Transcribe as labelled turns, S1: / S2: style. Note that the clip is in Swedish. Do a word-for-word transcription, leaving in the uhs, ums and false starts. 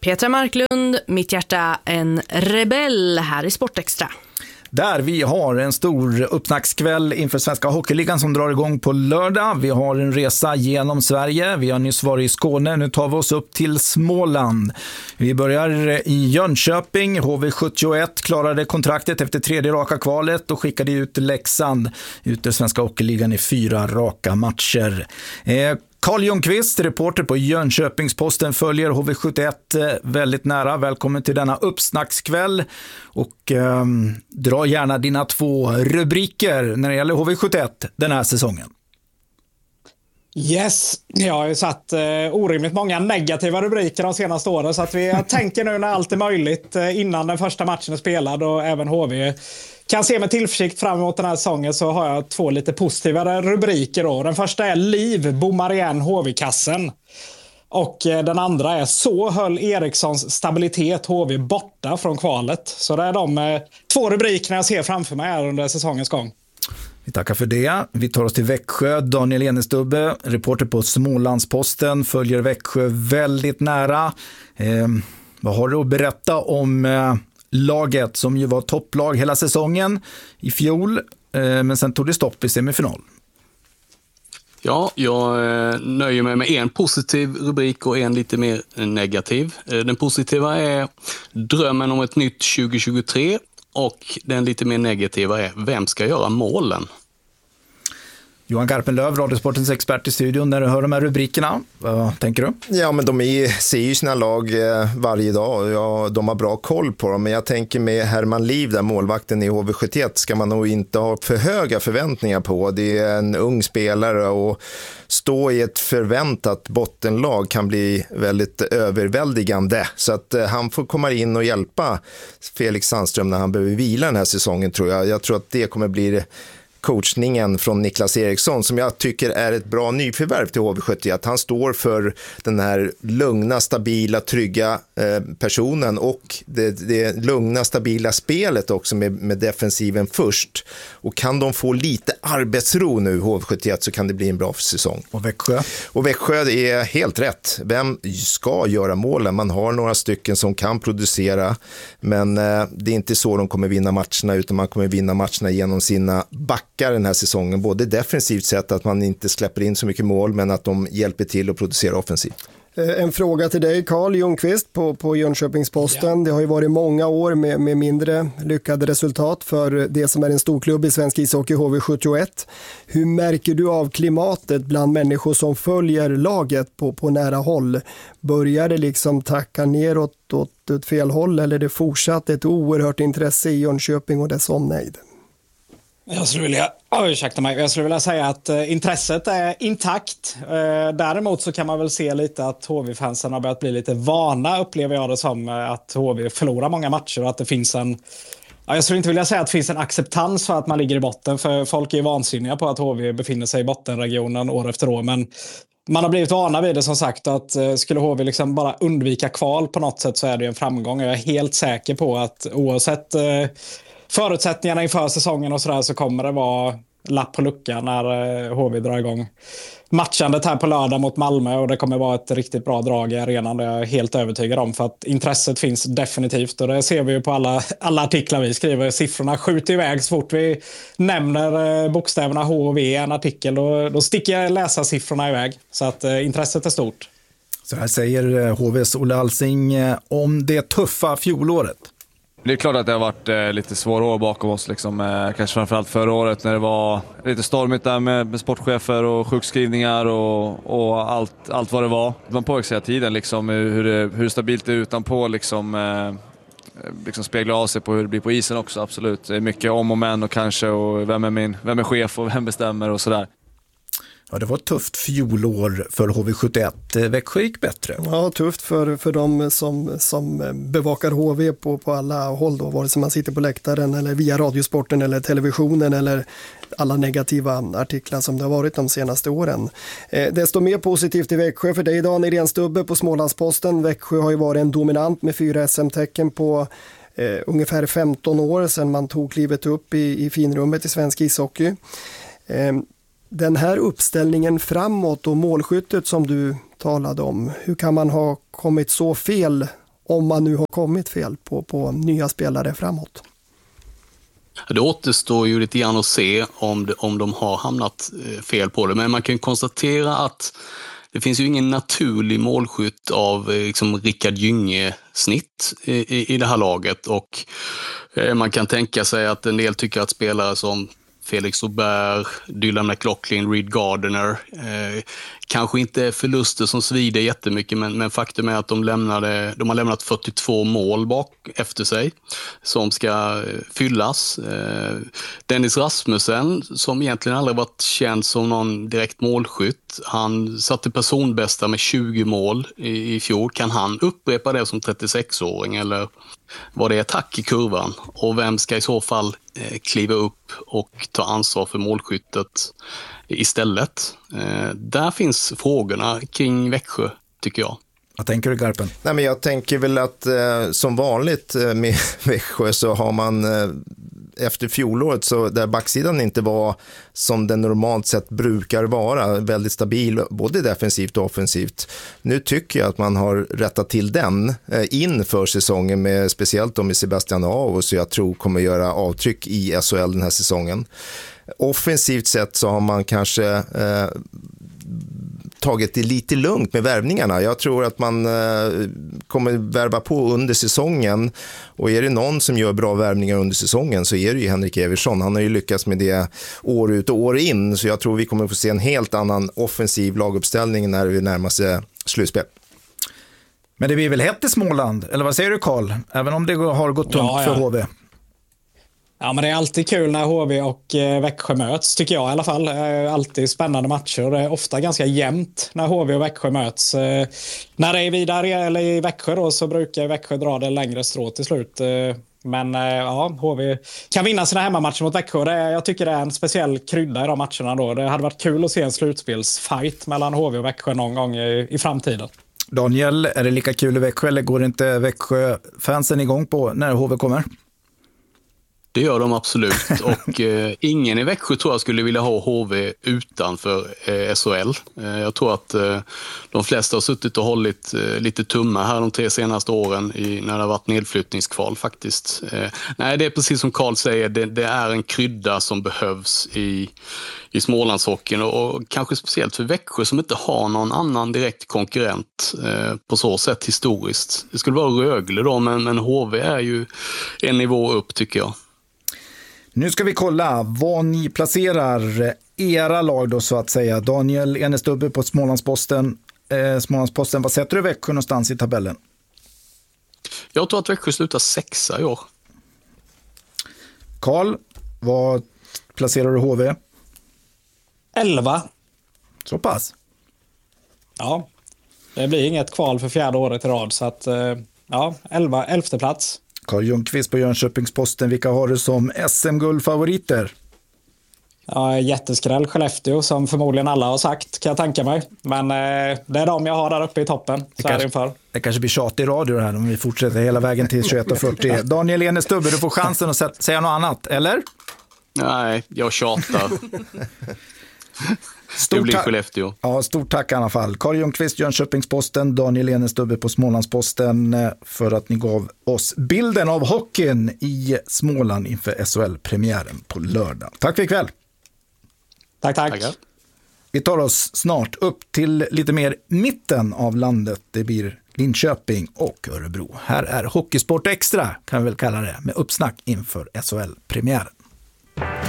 S1: Petra Marklund, mitt hjärta en rebell här i Sportextra.
S2: Där vi har en stor uppsnackskväll inför Svenska Hockeyligan som drar igång på lördag. Vi har en resa genom Sverige. Vi har nyss varit i Skåne. Nu tar vi oss upp till Småland. Vi börjar i Jönköping. H V sjuttioett klarade kontraktet efter tredje raka kvalet och skickade ut Leksand ut i Svenska Hockeyligan i fyra raka matcher. Eh, Carl Ljungqvist, reporter på Jönköpingsposten, följer H V sjuttioett väldigt nära. Välkommen till denna uppsnackskväll och eh, dra gärna dina två rubriker när det gäller H V sjuttioett den här säsongen.
S3: Yes, jag har ju satt eh, orimligt många negativa rubriker de senaste åren, så att vi jag tänker nu när allt är möjligt eh, innan den första matchen är spelad och även H V kan se med tillförsikt fram emot den här säsongen, så har jag två lite positivare rubriker då. Den första är Liv bommar igen H V-kassen. Och eh, den andra är Så höll Erikssons stabilitet H V borta från kvalet. Så det är de eh, två rubrikerna jag ser framför mig här under säsongens gång.
S2: Vi tackar för det. Vi tar oss till Växjö. Daniel Enestubbe, reporter på Smålandsposten, följer Växjö väldigt nära. Eh, vad har du att berätta om eh, laget som ju var topplag hela säsongen i fjol, eh, men sen tog det stopp i semifinal?
S4: Ja, jag eh, nöjer mig med en positiv rubrik och en lite mer negativ. Eh, den positiva är drömmen om ett nytt tjugo tjugotre och den lite mer negativa är vem ska göra målen?
S2: Johan Garpenlöv, Radiosportens expert i studion, när du hör de här rubrikerna, vad tänker du?
S5: Ja, men de är, ser ju sina lag eh, varje dag. Ja, de har bra koll på dem, men jag tänker med Herman Liv, där målvakten i H V sjuttioett, ska man nog inte ha för höga förväntningar på. Det är en ung spelare och stå i ett förväntat bottenlag kan bli väldigt överväldigande. Så att eh, han får komma in och hjälpa Felix Sandström när han behöver vila den här säsongen, tror jag. Jag tror att det kommer bli coachningen från Niklas Eriksson, som jag tycker är ett bra nyförvärv till H V sjuttioett. Han står för den här lugna, stabila, trygga eh, personen och det, det lugna, stabila spelet också med, med defensiven först. Och kan de få lite arbetsro nu, H V sjuttioett, så kan det bli en bra säsong.
S2: Och Växjö?
S5: Och Växjö är helt rätt. Vem ska göra målen? Man har några stycken som kan producera, men eh, det är inte så de kommer vinna matcherna, utan man kommer vinna matcherna genom sina backar den här säsongen, både defensivt sett att man inte släpper in så mycket mål, men att de hjälper till att producera offensivt.
S6: En fråga till dig, Carl Ljungqvist på, på Jönköpingsposten. Ja. Det har ju varit många år med, med mindre lyckade resultat för det som är en stor klubb i svensk ishockey, H V sjuttioett. Hur märker du av klimatet bland människor som följer laget på, på nära håll? Börjar det liksom tacka neråt åt ett fel håll, eller är det fortsatt ett oerhört intresse i Jönköping och dess omnejd?
S3: Jag skulle vilja, oh, ursäkta mig, jag skulle vilja säga att eh, intresset är intakt. Eh, däremot så kan man väl se lite att H V-fansen har börjat bli lite vana, upplever jag det som, eh, att H V förlorar många matcher och att det finns en, ja, jag skulle inte vilja säga att det finns en acceptans för att man ligger i botten, för folk är vansinniga på att H V befinner sig i bottenregionen år efter år, men man har blivit vana vid det, som sagt, att eh, skulle H V liksom bara undvika kval på något sätt, så är det en framgång. Jag är helt säker på att oavsett eh, förutsättningarna inför säsongen och sådär, så kommer det vara lapp på luckan när H V drar igång matchandet här på lördag mot Malmö, och det kommer vara ett riktigt bra drag i arenan, det är jag helt övertygad om, för att intresset finns definitivt, och det ser vi ju på alla, alla artiklar vi skriver. Siffrorna skjuter iväg så fort vi nämner bokstäverna H och V i en artikel, och då sticker läsarsiffrorna iväg, så att eh, intresset är stort.
S2: Så här säger H V:s Olle Alsing om det tuffa fjolåret.
S7: Det är klart att det har varit eh, lite svåra år bakom oss. Liksom, eh, kanske framförallt förra året när det var lite stormigt där med, med sportchefer och sjukskrivningar och, och allt, allt vad det var. Man påverkar sig tiden, liksom, hur, det, hur stabilt det är utanpå. Liksom, eh, liksom speglar av sig på hur det blir på isen också, absolut. Det är mycket om och men och kanske, och vem är, min, vem är chef och vem bestämmer och sådär.
S2: Ja, det var ett tufft fjolår för H V sjuttioett. Växjö gick bättre.
S6: Ja, tufft för, för de som, som bevakar H V på, på alla håll då, vare sig man sitter på läktaren eller via radiosporten eller televisionen eller alla negativa artiklar som det har varit de senaste åren. Eh, desto mer positivt i Växjö för dig, Daniel Enstubbe på Smålandsposten. Växjö har ju varit en dominant med fyra S M-tecken på eh, ungefär femton år sedan man tog klivet upp i, i finrummet i svensk ishockey. Eh, Den här uppställningen framåt och målskyttet som du talade om, hur kan man ha kommit så fel om man nu har kommit fel på, på nya spelare framåt.
S4: Det återstår ju lite grann att se om, det, om de har hamnat fel på det. Men man kan konstatera att det finns ju ingen naturlig målskytt av liksom Rickard Gynge-snitt i, i, i det här laget. Och eh, man kan tänka sig att en del tycker att spelare som Felix Aubert, Dylan McLaughlin, Reed Gardner. Eh, kanske inte förluster som svider jättemycket, men, men faktum är att de, lämnade, de har lämnat fyrtiotvå mål bak efter sig som ska fyllas. Eh, Dennis Rasmussen, som egentligen aldrig varit känd som någon direkt målskytt, han satte personbästa med tjugo mål i, i fjol. Kan han upprepa det som trettiosexåring, eller var det ett tack i kurvan? Och vem ska i så fall eh, kliva upp och ta ansvar för målskyttet istället? Eh, där finns frågorna kring Växjö, tycker jag.
S2: Vad tänker du, Garpen?
S5: Nej, men jag tänker väl att eh, som vanligt eh, med Växjö så har man eh, efter fjolåret, så där backsidan inte var som den normalt sett brukar vara, väldigt stabil både defensivt och offensivt. Nu tycker jag att man har rättat till den eh, inför säsongen, med speciellt med Sebastian Aho, så jag tror kommer göra avtryck i S H L den här säsongen. Offensivt sett så har man kanske eh, tagit det lite lugnt med värvningarna. Jag tror att man eh, kommer värva på under säsongen, och är det någon som gör bra värvningar under säsongen så är det ju Henrik Eversson. Han har ju lyckats med det år ut och år in, så jag tror vi kommer få se en helt annan offensiv laguppställning när vi närmar sig slutspel.
S2: Men det blir väl hett i Småland, eller vad säger du, Carl? Även om det har gått tungt ja, ja. för H V.
S3: Ja, men det är alltid kul när H V och eh, Växjö möts, tycker jag i alla fall. Eh, alltid spännande matcher. Det är ofta ganska jämnt när H V och Växjö möts. Eh, när det är vidare eller i Växjö då, så brukar Växjö dra det längre strå till slut. Eh, men eh, ja, H V kan vinna sina hemmamatcher mot Växjö. Det är, jag tycker det är en speciell krydda i de matcherna då. Det hade varit kul att se en slutspelsfight mellan H V och Växjö någon gång i, i framtiden.
S2: Daniel, är det lika kul i Växjö, eller går inte Växjö-fansen igång på när H V kommer?
S4: Det gör de absolut, och eh, ingen i Växjö tror jag skulle vilja ha H V utanför eh, S H L. Eh, jag tror att eh, de flesta har suttit och hållit eh, lite tumma här de tre senaste åren i, när det har varit nedflyttningskval faktiskt. Eh, nej, det är precis som Carl säger, det, det är en krydda som behövs i, i Smålandshockeyn, och, och kanske speciellt för Växjö som inte har någon annan direkt konkurrent eh, på så sätt historiskt. Det skulle vara Rögle då, men, men H V är ju en nivå upp, tycker jag.
S2: Nu ska vi kolla vad ni placerar era lag då, så att säga. Daniel Enestubbe på Smålandsposten. Eh, Smålandsposten, vad sätter du Växjö någonstans i tabellen?
S4: Jag tror att Växjö slutar sexa i år.
S2: Carl, vad placerar du H V?
S3: elva.
S2: Så pass?
S3: Ja, det blir inget kval för fjärde året i rad, så att ja, elva, elfte plats.
S2: Carl Ljungqvist på Jönköpingsposten, vilka har du som S M-guldfavoriter?
S3: Ja, jätteskräll Skellefteå, som förmodligen alla har sagt, kan jag tänka mig. Men eh, det är de jag har där uppe i toppen. Så det,
S2: kanske,
S3: är inför.
S2: det kanske blir tjat i radio här om vi fortsätter hela vägen till tjugoett och fyrtio. Daniel Enestubbe, du får chansen att säga något annat, eller?
S4: Nej, jag tjatar.
S2: Stort
S4: det blir
S2: ta-
S4: Skellefteå.
S2: Ja, stort tack i alla fall. Carl Ljungqvist, Jönköpingsposten, Daniel Enestubbe på Smålandsposten, för att ni gav oss bilden av hockeyn i Småland inför S H L-premiären på lördag. Tack för ikväll.
S3: Tack, tack.
S4: Tackar.
S2: Vi tar oss snart upp till lite mer mitten av landet. Det blir Linköping och Örebro. Här är Hockeysport Extra, kan vi väl kalla det, med uppsnack inför S H L-premiären.